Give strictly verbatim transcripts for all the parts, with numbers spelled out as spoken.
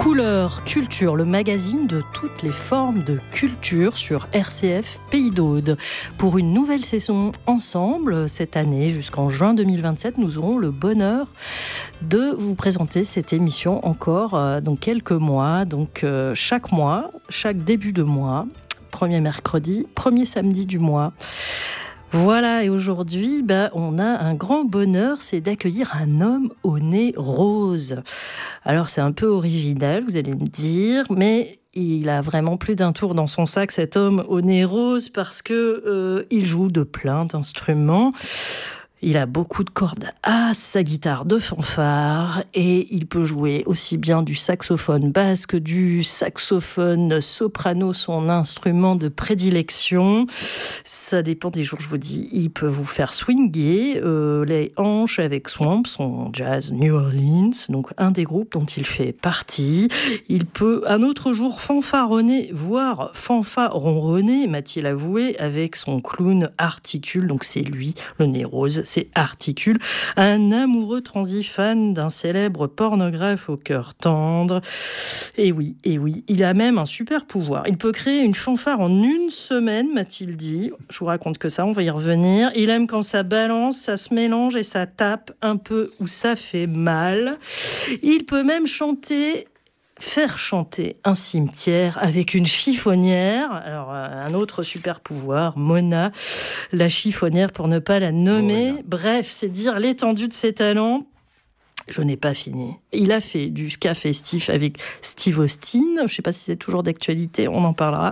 Couleur Culture, le magazine de toutes les formes de culture sur R C F Pays d'Aude. Pour une nouvelle saison ensemble, cette année, jusqu'en juin deux mille vingt-sept, nous aurons le bonheur de vous présenter cette émission encore euh, dans quelques mois. Donc euh, chaque mois, chaque début de mois, premier mercredi, premier samedi du mois. Voilà, et aujourd'hui, ben, on a un grand bonheur, c'est d'accueillir un homme au nez rose. Alors, c'est un peu original, vous allez me dire, mais il a vraiment plus d'un tour dans son sac, cet homme au nez rose, parce que euh, il joue de plein d'instruments. Il a beaucoup de cordes à sa guitare de fanfare et il peut jouer aussi bien du saxophone basse que du saxophone soprano, son instrument de prédilection. Ça dépend des jours, je vous dis. Il peut vous faire swinguer euh, les hanches avec Swamp, son jazz New Orleans, donc un des groupes dont il fait partie. Il peut un autre jour fanfaronner, voire fanfaronner, m'a-t-il avoué, avec son clown Articule, donc c'est lui, le nez rose. C'est Articule, un amoureux transi fan d'un célèbre pornographe au cœur tendre. Et oui, et oui, il a même un super pouvoir. Il peut créer une fanfare en une semaine, m'a-t-il dit. Je vous raconte que ça, on va y revenir. Il aime quand ça balance, ça se mélange et ça tape un peu où ça fait mal. Il peut même chanter... faire chanter un cimetière avec une chiffonnière. Alors, un autre super pouvoir, Mona, la chiffonnière pour ne pas la nommer. Oh, bref, c'est dire l'étendue de ses talents. Je n'ai pas fini. Il a fait du ska festif avec Steve Austin. Je ne sais pas si c'est toujours d'actualité, on en parlera.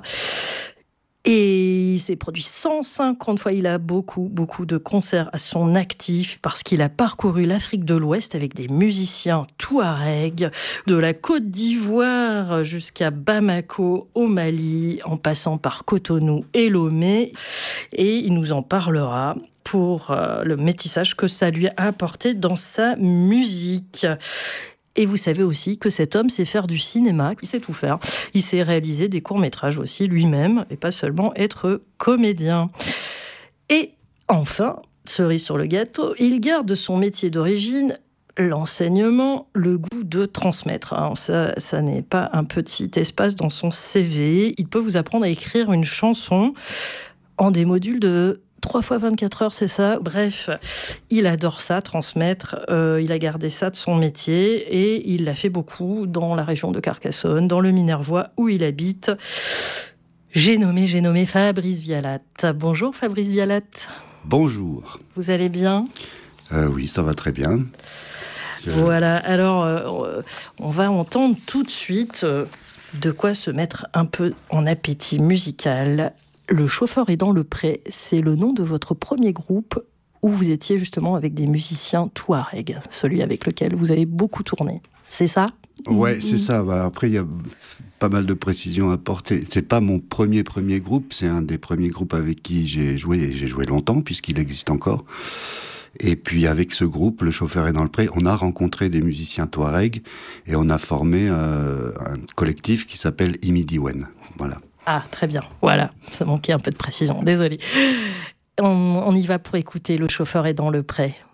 Et il s'est produit cent cinquante fois. Il a beaucoup, beaucoup de concerts à son actif parce qu'il a parcouru l'Afrique de l'Ouest avec des musiciens touaregs, de la Côte d'Ivoire jusqu'à Bamako, au Mali, en passant par Cotonou et Lomé. Et il nous en parlera pour euh, le métissage que ça lui a apporté dans sa musique. Et vous savez aussi que cet homme sait faire du cinéma, il sait tout faire. Il sait réaliser des courts-métrages aussi lui-même, et pas seulement être comédien. Et enfin, cerise sur le gâteau, il garde son métier d'origine, l'enseignement, le goût de transmettre. Alors ça, ça n'est pas un petit espace dans son C V. Il peut vous apprendre à écrire une chanson en des modules de trois fois vingt-quatre heures, c'est ça. Bref, il adore ça, transmettre. Euh, il a gardé ça de son métier et il l'a fait beaucoup dans la région de Carcassonne, dans le Minervois où il habite. J'ai nommé, j'ai nommé Fabrice Vialat. Bonjour Fabrice Vialat. Bonjour. Vous allez bien ? euh, Oui, ça va très bien. Je... Voilà, alors euh, on va entendre tout de suite euh, de quoi se mettre un peu en appétit musical. Le chauffeur est dans le pré, c'est le nom de votre premier groupe où vous étiez justement avec des musiciens touaregs, celui avec lequel vous avez beaucoup tourné. C'est ça ? Ouais, c'est ça. Après, il y a pas mal de précisions à apporter. C'est pas mon premier premier groupe, c'est un des premiers groupes avec qui j'ai joué, et j'ai joué longtemps puisqu'il existe encore. Et puis avec ce groupe, le chauffeur est dans le pré, on a rencontré des musiciens touaregs et on a formé euh, un collectif qui s'appelle Imidiwen. Voilà. Ah, très bien. Voilà, ça manquait un peu de précision. Désolée. On, on y va pour écouter Le chauffeur est dans le pré.